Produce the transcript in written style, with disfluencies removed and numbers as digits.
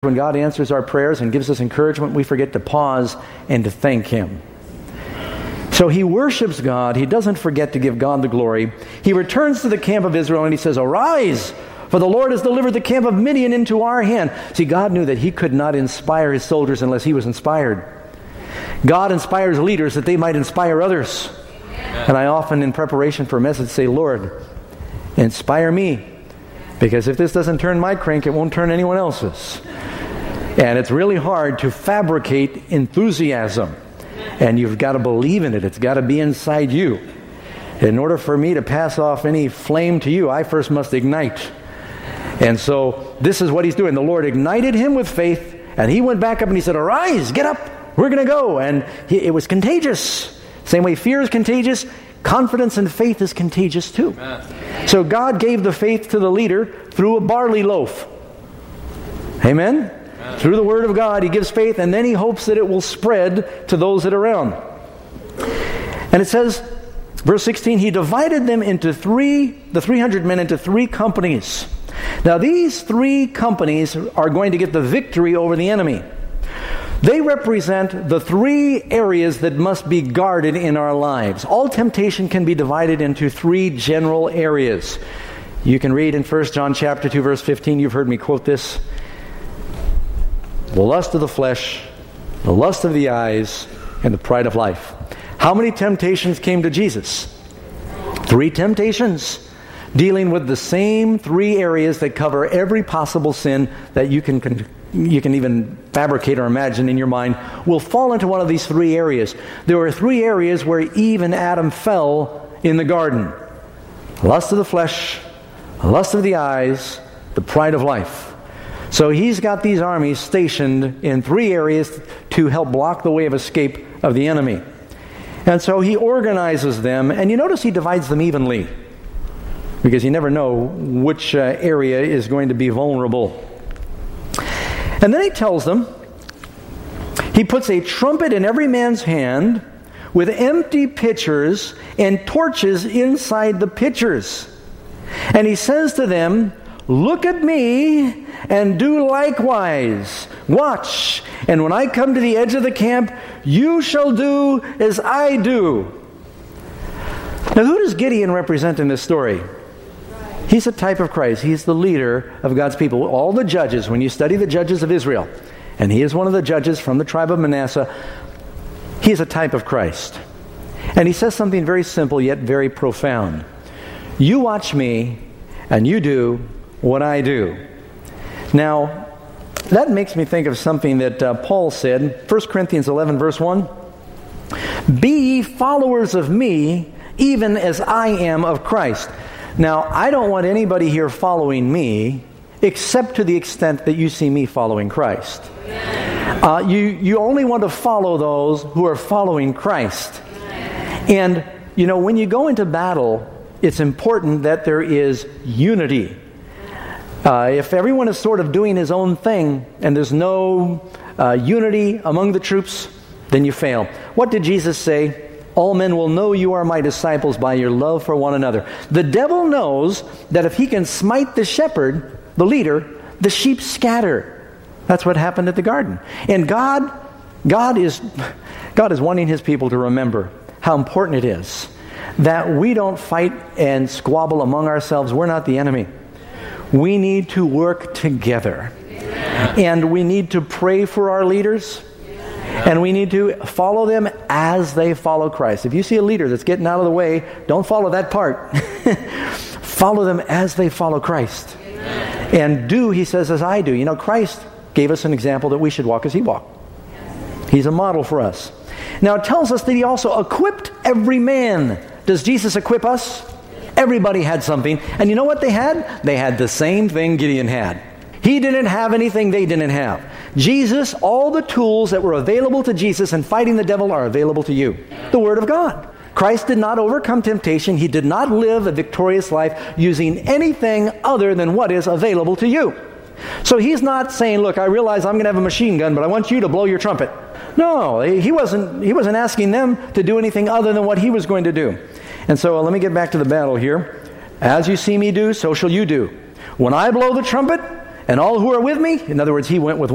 When God answers our prayers and gives us encouragement, we forget to pause and to thank Him. So he worships God. He doesn't forget to give God the glory. He returns to the camp of Israel and he says, "Arise, for the Lord has delivered the camp of Midian into our hand." See, God knew that He could not inspire His soldiers unless He was inspired. God inspires leaders that they might inspire others. And I often, in preparation for a message, say, "Lord, inspire me. Because if this doesn't turn my crank, it won't turn anyone else's." And it's really hard to fabricate enthusiasm. And you've got to believe in it. It's got to be inside you. In order for me to pass off any flame to you, I first must ignite. And so this is what He's doing. The Lord ignited him with faith, and he went back up and he said, "Arise, get up, we're going to go." And it was contagious. Same way fear is contagious, confidence and faith is contagious too. Amen. So God gave the faith to the leader through a barley loaf. Amen? Through the Word of God, He gives faith, and then He hopes that it will spread to those that are around. And it says, verse 16, He divided them into the 300 men into 3 companies. Now these 3 companies are going to get the victory over the enemy. They represent the 3 areas that must be guarded in our lives. All temptation can be divided into 3 general areas. You can read in 1 John chapter 2, verse 15. You've heard me quote this. The lust of the flesh, the lust of the eyes, and the pride of life. How many temptations came to Jesus? 3 temptations, dealing with the same 3 areas that cover every possible sin that you can even fabricate or imagine in your mind will fall into one of these 3 areas. There were 3 areas where Eve and Adam fell in the garden. The lust of the flesh, the lust of the eyes, the pride of life. So He's got these armies stationed in 3 areas to help block the way of escape of the enemy. And so He organizes them, and you notice He divides them evenly, because you never know which area is going to be vulnerable. And then He tells them, He puts a trumpet in every man's hand with empty pitchers and torches inside the pitchers. And He says to them, "Look at me and do likewise. Watch, and when I come to the edge of the camp, you shall do as I do." Now, who does Gideon represent in this story? He's a type of Christ. He's the leader of God's people. All the judges, when you study the judges of Israel, and he is one of the judges from the tribe of Manasseh, he is a type of Christ. And he says something very simple yet very profound. You watch me, and you do what I do. Now, that makes me think of something that Paul said, 1 Corinthians 11, verse 1. "Be ye followers of me, even as I am of Christ." Now, I don't want anybody here following me, except to the extent that you see me following Christ. You only want to follow those who are following Christ. And, when you go into battle, it's important that there is unity. If everyone is sort of doing his own thing and there's no unity among the troops, then you fail. What did Jesus say? "All men will know you are my disciples by your love for one another." The devil knows that if he can smite the shepherd, the leader, the sheep scatter. That's what happened at the garden. And God is wanting His people to remember how important it is that we don't fight and squabble among ourselves. We're not the enemy. We need to work together. And we need to pray for our leaders. And we need to follow them as they follow Christ. If you see a leader that's getting out of the way, don't follow that part. Follow them as they follow Christ. And do, He says, as I do. Christ gave us an example that we should walk as He walked. He's a model for us. Now it tells us that He also equipped every man. Does Jesus equip us? Everybody had something. And you know what they had? They had the same thing Gideon had. He didn't have anything they didn't have. Jesus, all the tools that were available to Jesus in fighting the devil are available to you. The Word of God. Christ did not overcome temptation. He did not live a victorious life using anything other than what is available to you. So He's not saying, "Look, I realize I'm going to have a machine gun, but I want you to blow your trumpet." No, He wasn't asking them to do anything other than what He was going to do. And so let me get back to the battle here. "As you see me do, so shall you do. When I blow the trumpet, and all who are with me," in other words, He went with